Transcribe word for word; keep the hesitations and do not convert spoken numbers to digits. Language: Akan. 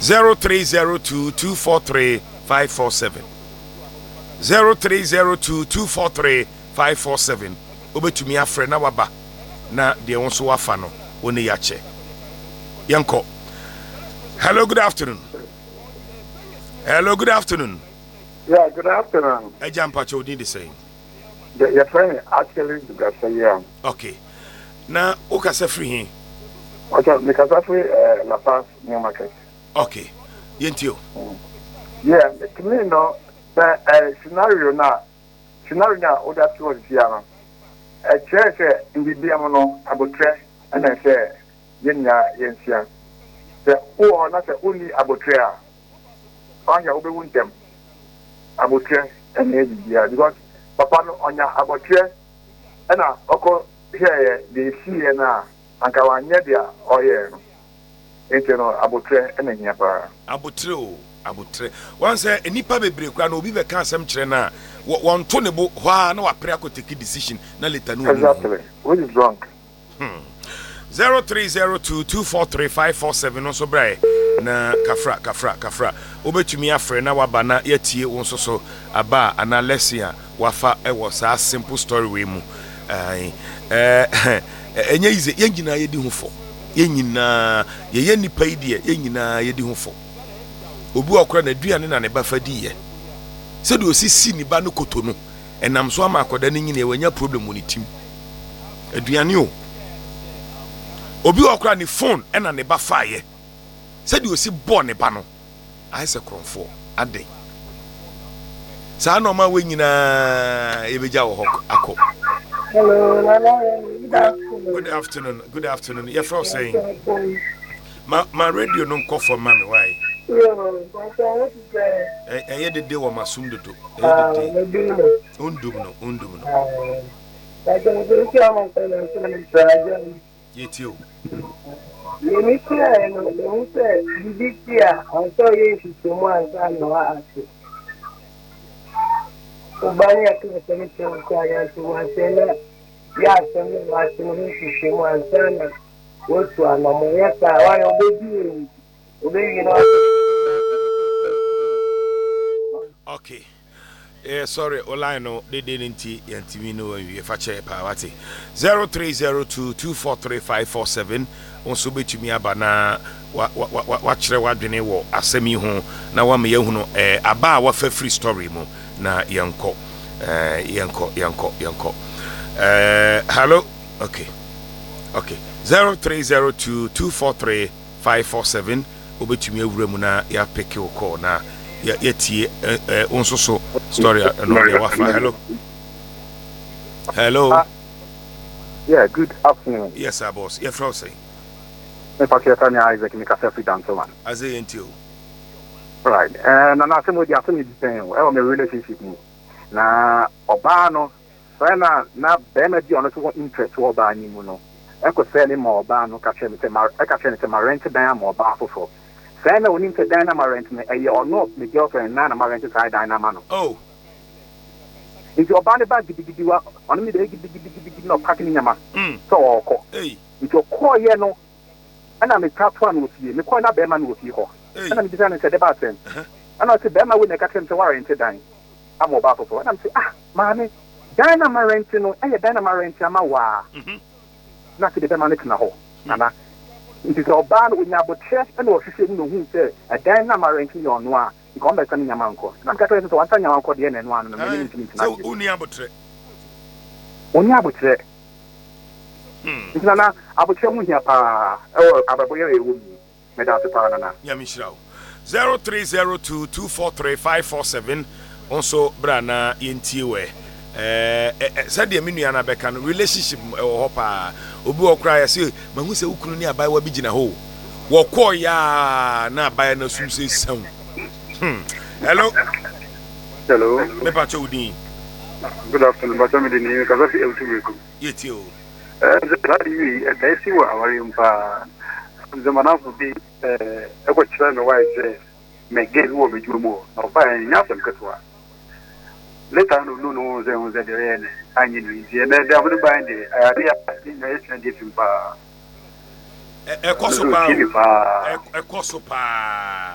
zero three zero two two four three five four seven zero three zero two two four three five four seven. Obetumi afre na waba na de won so wafa no woni ya che yanko. Hello, good afternoon. Hello, good afternoon. Yeah, good afternoon. Ejam Pacho did the same. Your friend actually Gasalia. Okay. Na ukasa free hin. Okay, because I free uh, La Paz New Market. Okay. Yentio. Mm. Yeah, to me no the uh, scenario na scenario na oda towards here. A church in the Diamono Abotre and I say Yenya Yensia. The or not only Abotre. On your own them. Abotre and Edia because Papa on your Abotre and I here they see and I and Kawanyadia or here. Eternal Abotre and Yapa. Abotre, Abotre. Once a nipa bebre kwa no bi be kan asem kire na won to ne bo hwa na wa pre akoteki decision na later no. Exactly. What is wrong? Hmm. zero three zero two two four three five four seven no so brai na kafra kafra kafra obetumi afre na waba na yatie won so so aba ana lesia wafa e was a simple story we mu ai eh enye ize yengina yedi hufo yenyina ye nipa idie yenyina yedi hufo obi okra na duane na ne ba fadi ye se do osisi ni ba no koto no enam so ama akoda ne nyina wanya problem woni tim aduane o obi okra ni phone ena ne ba faaye se de osi bo ne ba no ai se kronfo ade sa no ma we nyina ebeja wo hok akọ. Hello, good afternoon. Good afternoon. Good afternoon. You're from saying my my radio no call for mommy why? Yeah, but what is that? I hear the day wa masum do. Ah, undum no, undum no. I don't think I'm on the Yetio. You need to know, don't say, this year, I saw you to one and no answer. Ubanya tu semecha kwa ya tu wasema ya sema wasema ni shimo sana watu anamoyeka wale obeji obeji no. Okay. Eh sorry online no they didn't yantimi no we fa che pa wati zero three zero two two four three five four seven onso betumi aba na wa wa wa kire wadwene wo asemi ho na wa me yehunu eh aba wa fa free story mu na yanko eh yanko yanko yanko eh hello okay okay zero three zero two two four three five four seven obetumi awura mu na ya pick your call na ya yetie eh onso so story no ya wafa. Hello hello uh, yeah, good afternoon. Yes sir boss. Yeah, from say me pakia tani Isaac me ka self dance man as a ntio right and na say mo di asem di pen e o me relationship ni na oba no so na na be na di ono so interest wo ba ni mu no e ko se ni mo oba no ka che me se ma e ka che ni se ma rent dan mo oba fofo se na oni se dan na ma rent me e or no me girlfriend na na ma rent side dan na ma no oh if your band bag gidi wa on me de gidi gidi gidi no pack ni nyama mm so oko hey if your call ye no ana me tap one wo fie me call na be ma no wo fie ho ana me design se de ba ten ana se be ma we na ka tem se wa rent dan am oba fofo ana me say ah maame dan na ma rent no e dan na ma rent ama wa mhm na se de be ma ne tena ho ana it is oba no nya botre e no hwehwe no hu se e dan na ma rent ni ono a ko mbe kan nyama nko na ka to so wanta nyama nko de na no ano no me ni ntimi ntina so uni abotre oni abotre hmm ntina na abotre mu hia pa e wo ababo ye ewu me da se pa na na ya mishrawo zero three zero two two four three five four seven onso bra na yentie we eh said the menu na beka no relationship e wo ho pa obi okra ya se mahu se ukunu ni abai wa bi gina ho wo ko ya na abai na sum se sam hmm hello hello me pa chodi good afternoon but me ni ka za fi e tuwe yeti o eh za di e dai si wa awari mpa zamana fu bi eh e ko chira me wa je me ge wo be jumo no ba nya sam katwa later no no no ze on ze de ene anyi ni je na da bu ba ndi ayari ni na yesi ndi fimpa e koso pa e koso pa